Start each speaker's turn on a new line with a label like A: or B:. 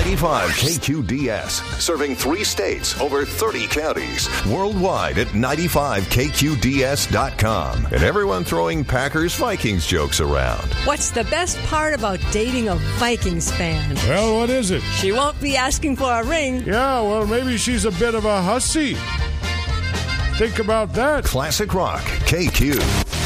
A: 95 KQDS, serving 3 states, over 30 counties, worldwide at 95KQDS.com. And everyone throwing Packers-Vikings jokes around.
B: What's the best part about dating a Vikings fan?
C: Well, what is it?
B: She won't be asking for a ring.
C: Yeah, well, maybe she's a bit of a hussy. Think about that.
A: Classic Rock, KQ.